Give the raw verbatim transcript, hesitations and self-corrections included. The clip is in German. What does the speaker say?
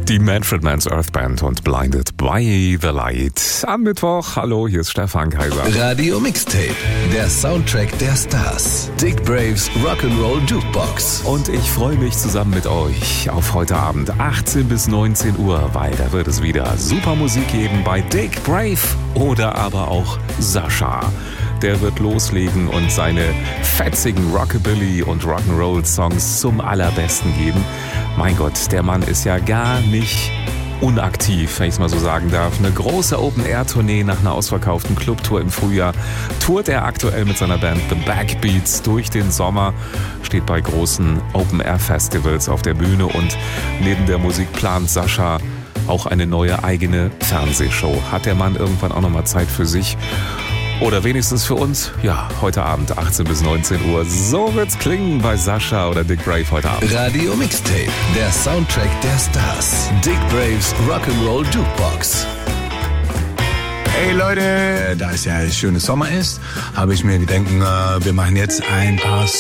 Die Manfred Mann's Earth Band und Blinded by the Light. Am Mittwoch, hallo, hier ist Stefan Kaiser. Radio Mixtape, der Soundtrack der Stars. Dick Braves Rock'n'Roll Jukebox. Und ich freue mich zusammen mit euch auf heute Abend achtzehn bis neunzehn Uhr, weil da wird es wieder super Musik geben bei Dick Brave oder aber auch Sascha. Der wird loslegen und seine fetzigen Rockabilly- und Rock'n'Roll-Songs zum allerbesten geben. Mein Gott, der Mann ist ja gar nicht unaktiv, wenn ich es mal so sagen darf. Eine große Open-Air-Tournee nach einer ausverkauften Clubtour im Frühjahr tourt er aktuell mit seiner Band The Backbeats durch den Sommer, steht bei großen Open-Air-Festivals auf der Bühne und neben der Musik plant Sascha auch eine neue eigene Fernsehshow. Hat der Mann irgendwann auch nochmal Zeit für sich? Oder wenigstens für uns? Ja, heute Abend achtzehn bis neunzehn Uhr. So wird's klingen bei Sascha oder Dick Brave heute Abend. Radio Mixtape, der Soundtrack der Stars. Dick Braves Rock'n'Roll Jukebox. Hey Leute, da es ja ein schöner Sommer ist, habe ich mir gedacht, wir machen jetzt ein paar